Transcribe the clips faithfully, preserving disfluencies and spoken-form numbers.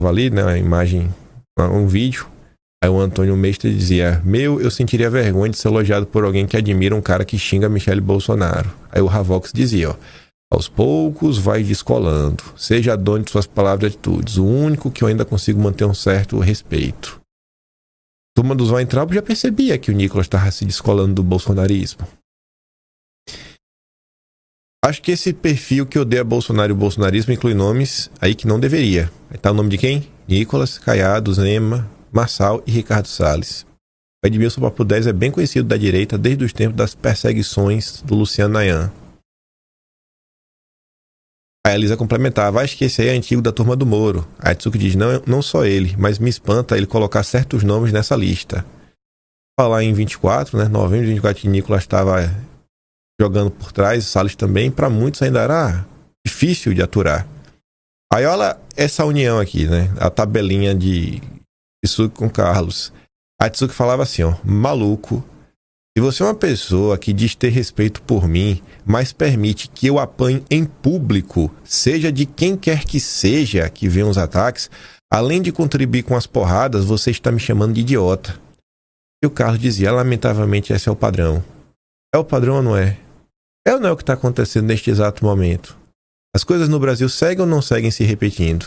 ali, né, a imagem, um vídeo. Aí o Antônio Mestre dizia: meu, eu sentiria vergonha de ser elogiado por alguém que admira um cara que xinga Michele Bolsonaro. Aí o Ravox dizia, ó: aos poucos vai descolando. Seja dono de suas palavras e atitudes. O único que eu ainda consigo manter um certo respeito. Turma dos Weintraub já percebia que o Nicolas estava se descolando do bolsonarismo. Acho que esse perfil que odeia Bolsonaro e o bolsonarismo inclui nomes aí que não deveria. Aí tá o nome de quem? Nicolas, Caiado, Zema, Marçal e Ricardo Salles. O Edmilson Papo dez é bem conhecido da direita desde os tempos das perseguições do Luciano Nayan. A Elisa complementava: acho que esse aí é antigo da turma do Moro. A Etsuki diz: não, não só ele, mas me espanta ele colocar certos nomes nessa lista. Falar em vinte e quatro, né? Novembro de vinte e quatro, que Nicolas estava jogando por trás, Salles também, para muitos ainda era difícil de aturar. Aí olha essa união aqui, né? A tabelinha de Etsuki com Carlos. A Etsuki falava assim, ó: maluco, se você é uma pessoa que diz ter respeito por mim, mas permite que eu apanhe em público, seja de quem quer que seja que venha os ataques, além de contribuir com as porradas, você está me chamando de idiota. E o Carlos dizia: lamentavelmente esse é o padrão. É o padrão ou não é? É ou não é o que está acontecendo neste exato momento? As coisas no Brasil seguem ou não seguem se repetindo?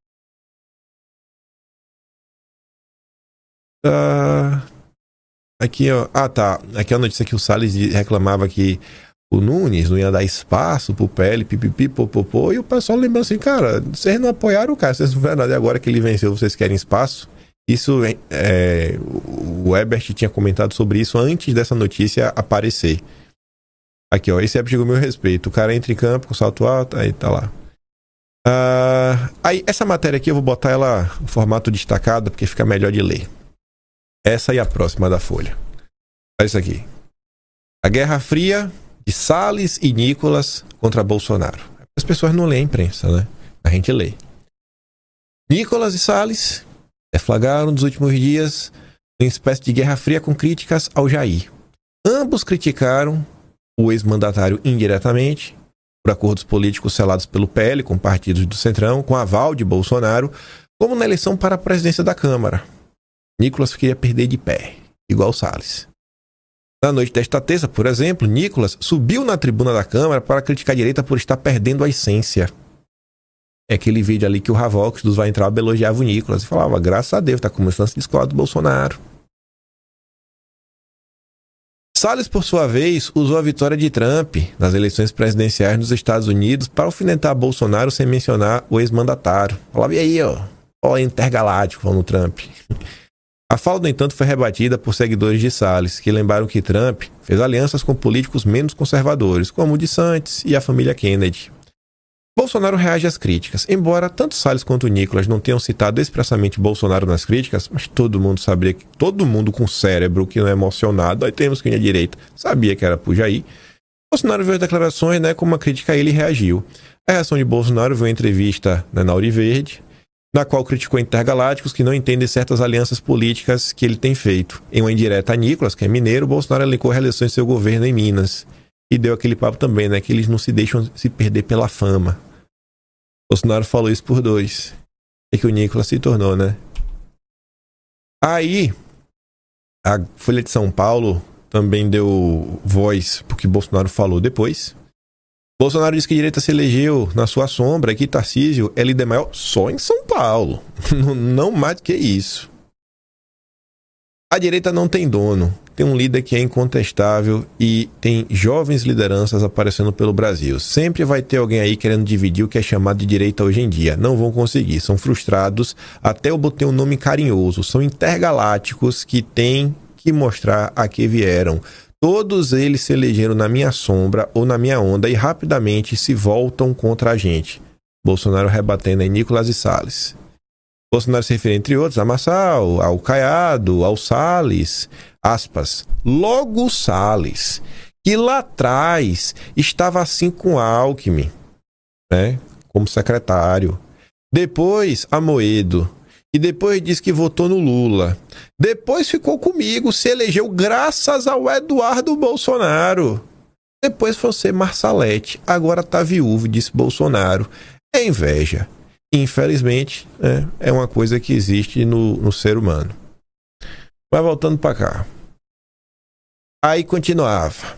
Ah... Aqui, ó. Ah, tá. Aqui é a notícia que o Salles reclamava que o Nunes não ia dar espaço pro P L, pipipi, popopô, e o pessoal lembrando assim: cara, vocês não apoiaram o cara, vocês não fizeram nada, e agora que ele venceu, vocês querem espaço? Isso, é, o Ebert tinha comentado sobre isso antes dessa notícia aparecer. Aqui, ó, esse é chegou meu respeito. O cara entra em campo com salto alto, aí tá lá. Ah, aí, essa matéria aqui eu vou botar ela em formato destacado, porque fica melhor de ler. Essa e a próxima da Folha. Olha isso aqui. A Guerra Fria de Salles e Nicolas contra Bolsonaro. As pessoas não leem a imprensa, né? A gente lê. Nicolas e Salles deflagraram nos últimos dias uma espécie de Guerra Fria com críticas ao Jair. Ambos criticaram o ex-mandatário indiretamente por acordos políticos selados pelo P L com partidos do Centrão, com aval de Bolsonaro, como na eleição para a presidência da Câmara. Nicolas queria perder de pé, igual Salles. Na noite desta terça, por exemplo, Nicolas subiu na tribuna da Câmara para criticar a direita por estar perdendo a essência. É aquele vídeo ali que o Ravox dos Weintraub elogiava o Nicolas e falava: graças a Deus, está começando a se descolar do Bolsonaro. Salles, por sua vez, usou a vitória de Trump nas eleições presidenciais nos Estados Unidos para alfinetar Bolsonaro sem mencionar o ex-mandatário. Falava: e aí, ó, ó, intergaláctico, falando no Trump. A fala, no entanto, foi rebatida por seguidores de Salles, que lembraram que Trump fez alianças com políticos menos conservadores, como o de Santos e a família Kennedy. Bolsonaro reage às críticas. Embora tanto Salles quanto Nicolas não tenham citado expressamente Bolsonaro nas críticas, mas todo mundo sabia que todo mundo com cérebro que não é emocionado, aí temos quem é direita, sabia que era por Jair. Bolsonaro viu as declarações, né, como uma crítica a ele, e reagiu. A reação de Bolsonaro veio em entrevista, né, na Auri Verde, na qual criticou intergalácticos que não entendem certas alianças políticas que ele tem feito. Em uma indireta a Nicolas, que é mineiro, Bolsonaro elencou a reeleição de seu governo em Minas. E deu aquele papo também, né, que eles não se deixam se perder pela fama. Bolsonaro falou isso por dois. É que o Nicolas se tornou, né? Aí, a Folha de São Paulo também deu voz pro que Bolsonaro falou depois. Bolsonaro disse que a direita se elegeu na sua sombra e que Tarcísio é líder maior só em São Paulo. Não mais do que isso. A direita não tem dono. Tem um líder que é incontestável e tem jovens lideranças aparecendo pelo Brasil. Sempre vai ter alguém aí querendo dividir o que é chamado de direita hoje em dia. Não vão conseguir. São frustrados. Até eu botei um nome carinhoso. São intergalácticos que têm que mostrar a que vieram. Todos eles se elegeram na minha sombra ou na minha onda e rapidamente se voltam contra a gente. Bolsonaro rebatendo em Nicolas e Salles. Bolsonaro se refere, entre outros, a Marçal, ao Caiado, ao Salles, aspas, logo Salles, que lá atrás estava assim com Alckmin, né, como secretário. Depois, Amoedo. E depois disse que votou no Lula. Depois ficou comigo, se elegeu graças ao Eduardo Bolsonaro. Depois foi ser Marsalete. Agora tá viúvo, disse Bolsonaro. É inveja. Infelizmente, né, é uma coisa que existe no, no ser humano. Mas voltando para cá. Aí continuava.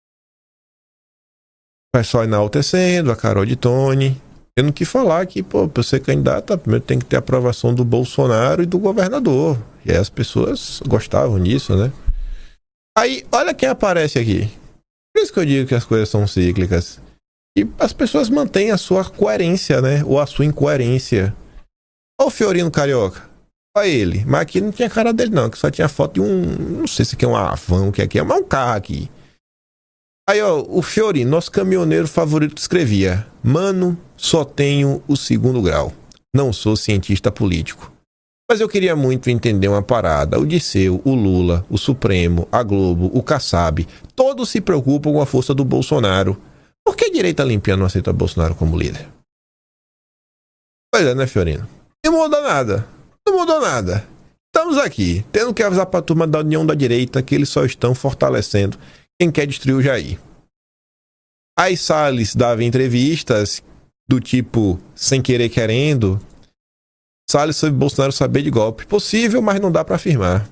O pessoal enaltecendo, a Carol de Tony, tendo que falar que, pô, para ser candidato, primeiro tem que ter a aprovação do Bolsonaro e do governador. E aí as pessoas gostavam disso, né? Aí, olha quem aparece aqui. Por isso que eu digo que as coisas são cíclicas. E as pessoas mantêm a sua coerência, né? Ou a sua incoerência. Olha o Fiorino Carioca. Olha ele. Mas aqui não tinha cara dele, não. Que só tinha foto de um... Não sei se aqui é um Avão, o que é que é. Mas é um carro aqui. Aí, ó, o Fiorino, nosso caminhoneiro favorito, escrevia: Mano, só tenho o segundo grau. Não sou cientista político. Mas eu queria muito entender uma parada. O Disseu, o Lula, o Supremo, a Globo, o Kassab, todos se preocupam com a força do Bolsonaro. Por que a direita limpinha não aceita Bolsonaro como líder? Pois é, né, Fiorino? Não mudou nada. Não mudou nada. Estamos aqui, tendo que avisar para a turma da União da Direita que eles só estão fortalecendo quem quer destruir o Jair. Aí Salles dava entrevistas do tipo, sem querer querendo. Salles sobre Bolsonaro saber de golpe. Possível, mas não dá para afirmar.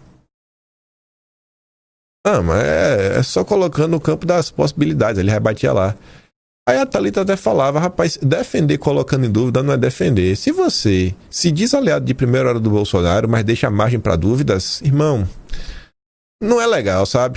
Ah, mas é, é só colocando no campo das possibilidades. Ele rebatia lá. Aí a Thalita até falava: rapaz, defender colocando em dúvida não é defender. Se você se diz aliado de primeira hora do Bolsonaro, mas deixa margem para dúvidas, irmão, não é legal, sabe?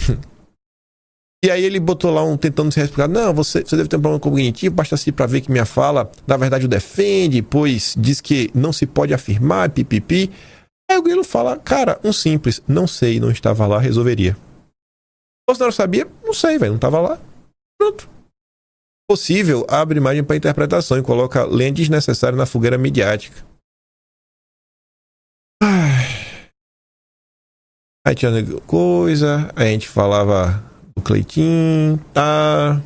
E aí ele botou lá um tentando se explicar: não, você, você deve ter um problema cognitivo, basta assistir para ver que minha fala, na verdade, o defende, pois diz que não se pode afirmar, pipipi. Aí o Grilo fala: cara, um simples, não sei, não estava lá, resolveria. Bolsonaro sabia? Não sei, velho, não estava lá. Pronto. Possível, abre imagem para interpretação e coloca lenha desnecessária na fogueira midiática. Ai. Aí tinha coisa, aí a gente falava do Cleitinho, tá?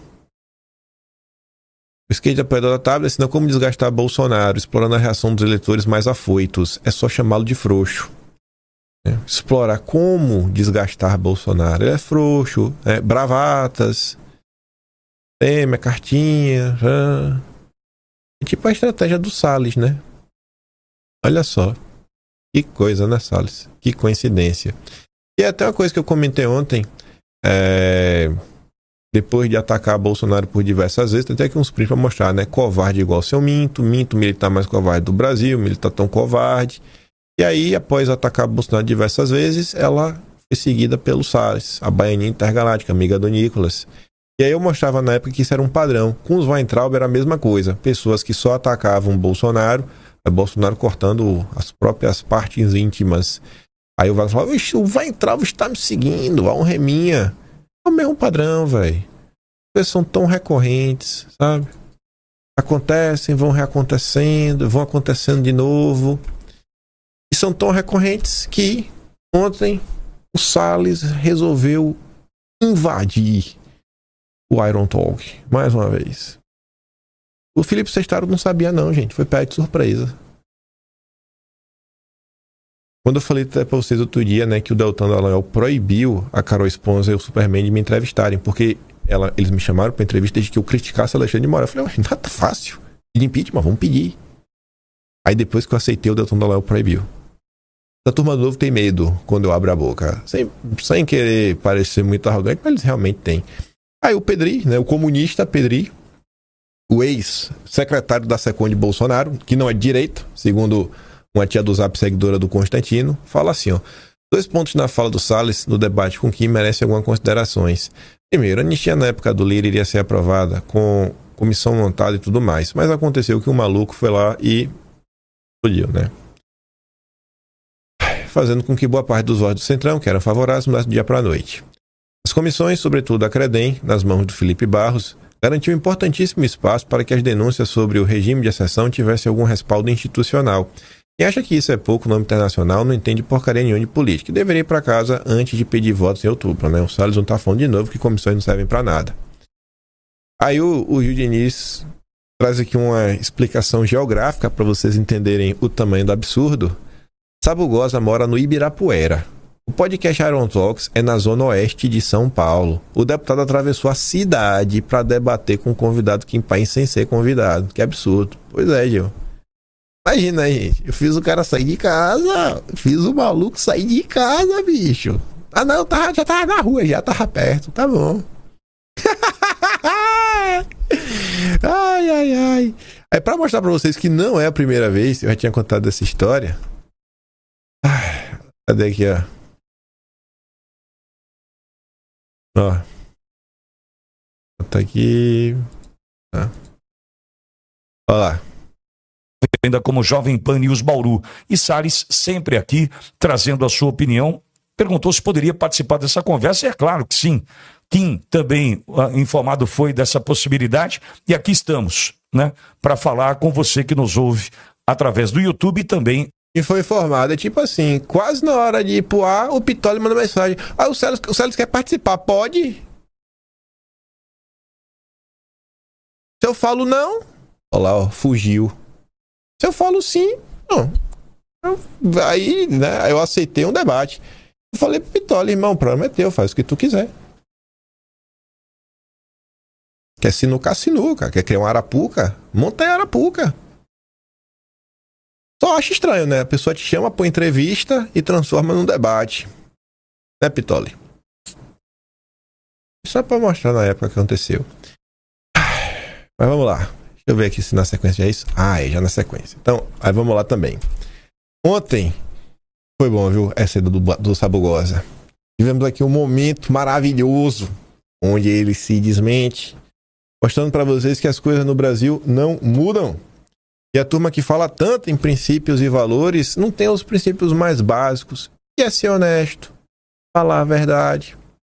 O skate apoiador da tabela ensina como desgastar Bolsonaro, explorando a reação dos eleitores mais afoitos. É só chamá-lo de frouxo. É. Explorar como desgastar Bolsonaro. Ele é frouxo, é, bravatas, tema, cartinha. Já. É tipo a estratégia do Salles, né? Olha só. Que coisa, né, Salles? Que coincidência. E até uma coisa que eu comentei ontem. É... Depois de atacar Bolsonaro por diversas vezes, tem até aqui uns prints pra mostrar, né? Covarde igual seu Minto, Minto, militar mais covarde do Brasil, militar tão covarde. E aí, após atacar Bolsonaro diversas vezes, ela foi seguida pelo Salles, a baianinha intergaláctica, amiga do Nicolas. E aí eu mostrava na época que isso era um padrão. Com os Weintraub era a mesma coisa. Pessoas que só atacavam Bolsonaro, Bolsonaro cortando as próprias partes íntimas. Aí o Wagner falava: o Weintraub está me seguindo, há um reminha. É o mesmo padrão, velho. As coisas são tão recorrentes, sabe? Acontecem, vão reacontecendo, vão acontecendo de novo. E são tão recorrentes que ontem o Salles resolveu invadir o Iron Talk, mais uma vez. O Felipe Sestaro não sabia não, gente. Foi pego de surpresa. Quando eu falei até pra vocês outro dia, né, que o Deltan Dallagnol proibiu a Carol Esponza e o Superman de me entrevistarem, porque ela, eles me chamaram pra entrevista de que eu criticasse Alexandre de Moraes. Eu falei: nada fácil. De impeachment, vamos pedir. Aí depois que eu aceitei, o Deltan Dallagnol proibiu. A turma do novo tem medo quando eu abro a boca. Sem, sem querer parecer muito arrogante, mas eles realmente têm. Aí o Pedri, né, o comunista Pedri, o ex-secretário da SECOM de Bolsonaro, que não é de direita, segundo uma tia do Zap seguidora do Constantino, fala assim, ó: dois pontos na fala do Salles no debate com Kim merecem algumas considerações. Primeiro, a anistia na época do Lira iria ser aprovada com comissão montada e tudo mais, mas aconteceu que um maluco foi lá e explodiu, né? Fazendo com que boa parte dos votos do Centrão, que eram favoráveis, mudasse do dia para a noite. As comissões, sobretudo a Credem, nas mãos do Felipe Barros, garantiu importantíssimo espaço para que as denúncias sobre o regime de exceção tivessem algum respaldo institucional. Quem acha que isso é pouco no âmbito internacional não entende porcaria nenhuma de política. E deveria ir para casa antes de pedir votos em outubro, né? O Salles não tá falando de novo que comissões não servem para nada. Aí o, o Gil Diniz traz aqui uma explicação geográfica para vocês entenderem o tamanho do absurdo. Sabugosa mora no Ibirapuera. O podcast Iron Talks é na zona oeste de São Paulo. O deputado atravessou a cidade para debater com um convidado que em país sem ser convidado. Que absurdo. Pois é, Gil. Imagina aí, eu fiz o cara sair de casa, fiz o maluco sair de casa, bicho. Ah não, tava, já tava na rua, já tava perto, tá bom. Ai, ai, ai. É pra mostrar pra vocês que não é a primeira vez, eu já tinha contado essa história. Ai, cadê aqui, ó? Ó. Tá aqui. Ah. Olha lá. Ainda como Jovem Pan News Bauru. E Salles sempre aqui, trazendo a sua opinião. Perguntou se poderia participar dessa conversa, e é claro que sim. Kim também uh, informado foi dessa possibilidade, e aqui estamos, né, para falar com você que nos ouve através do YouTube e também. E foi informado, é tipo assim, quase na hora de ir pro ar, o Pitoli manda mensagem. Ah, o Salles, o Salles quer participar, pode? Se eu falo não, olha lá, ó, fugiu. Se eu falo sim, não. Eu, aí, né, eu aceitei um debate. Eu falei pro Pitoli, irmão, o problema é teu, faz o que tu quiser. Quer sinucar, sinuca. Quer criar uma arapuca? Monta em arapuca. Só acho estranho, né? A pessoa te chama pra entrevista e transforma num debate. Né, Pitoli? Só pra mostrar na época que aconteceu. Mas vamos lá. Deixa eu ver aqui se na sequência é isso. Ah, é já na sequência. Então, aí vamos lá também. Ontem foi bom, viu? Essa do, do Sabugosa. Tivemos aqui um momento maravilhoso onde ele se desmente, mostrando para vocês que as coisas no Brasil não mudam. E a turma que fala tanto em princípios e valores não tem os princípios mais básicos, que é ser honesto, falar a verdade.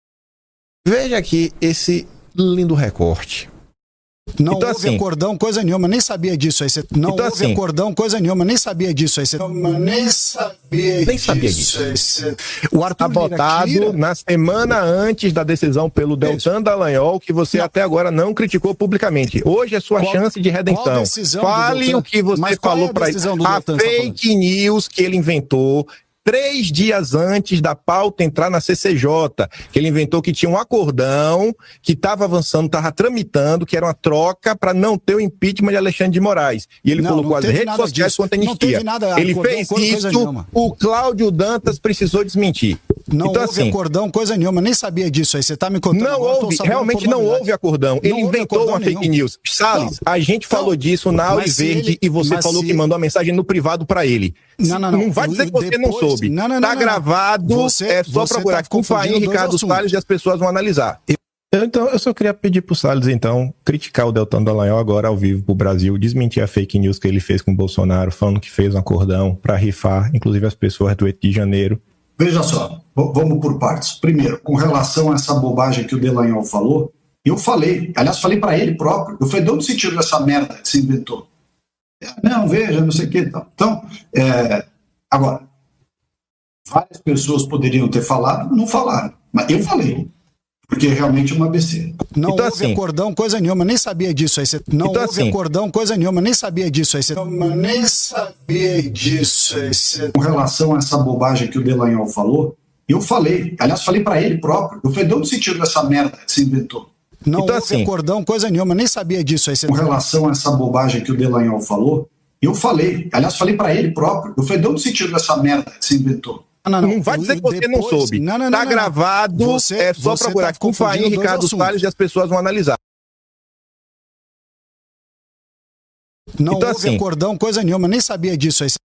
Veja aqui esse lindo recorte. Não então, houve assim, acordão, coisa nenhuma, nem sabia disso aí. Você não então, houve assim, acordão, coisa nenhuma, nem sabia disso aí. Você nem sabia nem sabia disso. disso. Aí. O Arthur Sabotado Lira na semana antes da decisão pelo Deltan Dallagnol, que você não. até agora não criticou publicamente. Hoje é sua Qual, chance de redenção. Fale o que você falou é para ele. A Deltan, fake news que ele inventou três dias antes da pauta entrar na C C J, que ele inventou que tinha um acordão, que estava avançando, estava tramitando, que era uma troca para não ter o impeachment de Alexandre de Moraes. E ele não, colocou não as redes sociais disso. contra a anistia. Nada, ele acordão, fez coisa, isso, coisa o Cláudio Dantas precisou desmentir. Não então, houve assim, acordão, coisa nenhuma, nem sabia disso aí. Você tá me contando. Não agora, houve, realmente não houve acordão. Não ele houve inventou acordão uma fake nenhum. news. Salles, não, a gente não, falou disso na Auri Verde ele, e você falou se... que mandou a mensagem no privado pra ele. Não, não, não. Não vai dizer que você Depois... não soube. Não, não, não, tá não, gravado, você, é só procurar tá Cufaim, Ricardo Salles e as pessoas vão analisar. Então, eu só queria pedir pro Salles, então, criticar o Deltan Dallagnol agora ao vivo pro Brasil, desmentir a fake news que ele fez com o Bolsonaro, falando que fez um acordão pra rifar, inclusive as pessoas do oito de janeiro. Veja só, vamos por partes. Primeiro, com relação a essa bobagem que o Dallagnol falou, eu falei, aliás, falei para ele próprio, eu falei, de onde se tirou essa merda que se inventou? Não, veja, não sei o que. Então, é, agora, várias pessoas poderiam ter falado, não falaram, mas eu falei. Porque realmente é uma besteira. Não então, houve assim, acordão, coisa nenhuma, nem sabia disso aí. Você não então, houve assim, acordão, coisa nenhuma, nem sabia disso aí. Você nem sabia disso aí. Cê... Com relação a essa bobagem que o Dallagnol falou, eu falei. Aliás, falei para ele próprio. Eu falei, de onde se tirou essa merda que se inventou? Não então, houve assim, acordão, coisa nenhuma, nem sabia disso aí. Cê... Com relação a essa bobagem que o Dallagnol falou, eu falei. Aliás, falei para ele próprio. Eu falei, de onde se tirou essa merda que se inventou? Não, não, não. não vai dizer que você Depois... não soube. Não, não, não, tá não, não. gravado, você, é só procurar tá Cufaim, Ricardo Salles e as pessoas vão analisar. Não então, houve assim, acordão, coisa nenhuma, nem sabia disso aí.